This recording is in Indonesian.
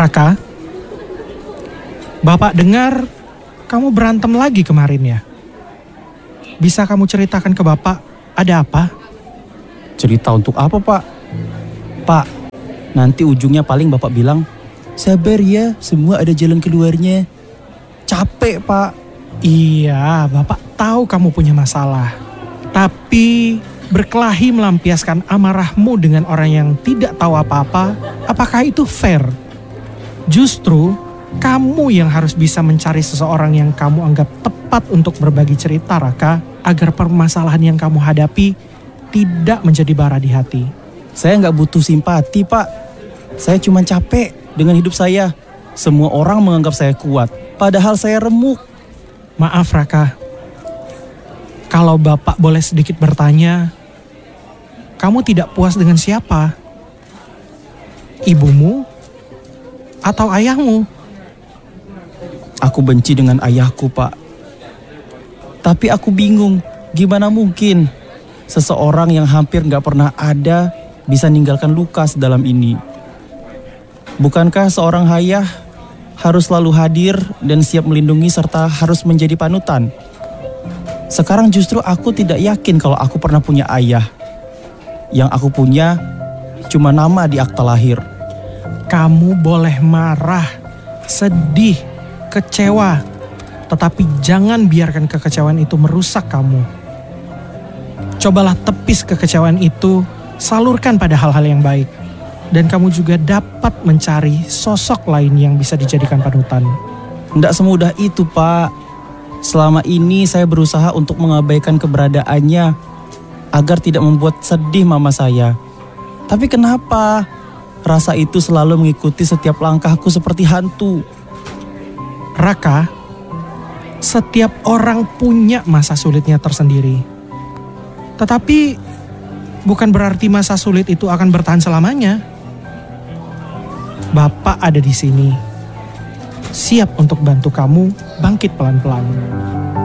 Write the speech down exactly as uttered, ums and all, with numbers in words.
Raka, Bapak dengar kamu berantem lagi kemarin ya? Bisa kamu ceritakan ke Bapak ada apa? Cerita untuk apa, Pak? Pak, nanti ujungnya paling Bapak bilang, sabar ya, semua ada jalan keluarnya. Capek, Pak. Iya, Bapak tahu kamu punya masalah. Tapi berkelahi melampiaskan amarahmu dengan orang yang tidak tahu apa-apa, apakah itu fair? Justru kamu yang harus bisa mencari seseorang yang kamu anggap tepat untuk berbagi cerita, Raka, agar permasalahan yang kamu hadapi tidak menjadi bara di hati. Saya nggak butuh simpati, Pak. Saya cuma capek dengan hidup saya. Semua orang menganggap saya kuat, padahal saya remuk. Maaf, Raka. Kalau Bapak boleh sedikit bertanya, kamu tidak puas dengan siapa? Ibumu atau ayahmu? Aku benci dengan ayahku, Pak. Tapi aku bingung, gimana mungkin seseorang yang hampir gak pernah ada bisa ninggalkan luka sedalam ini? Bukankah seorang ayah harus selalu hadir dan siap melindungi serta harus menjadi panutan? Sekarang justru aku tidak yakin kalau aku pernah punya ayah. Yang aku punya cuma nama di akta lahir. Kamu boleh marah, sedih, kecewa, tetapi jangan biarkan kekecewaan itu merusak kamu. Cobalah tepis kekecewaan itu, salurkan pada hal-hal yang baik. Dan kamu juga dapat mencari sosok lain yang bisa dijadikan panutan. Tidak semudah itu, Pak. Selama ini saya berusaha untuk mengabaikan keberadaannya agar tidak membuat sedih mama saya. Tapi kenapa? Rasa itu selalu mengikuti setiap langkahku seperti hantu. Raka, setiap orang punya masa sulitnya tersendiri. Tetapi bukan berarti masa sulit itu akan bertahan selamanya. Bapak ada di sini, siap untuk bantu kamu bangkit pelan-pelan.